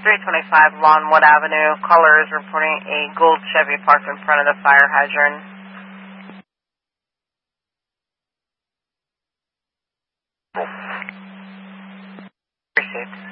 325 Lawnwood Avenue. Caller is reporting a gold Chevy parked in front of the fire hydrant. Received.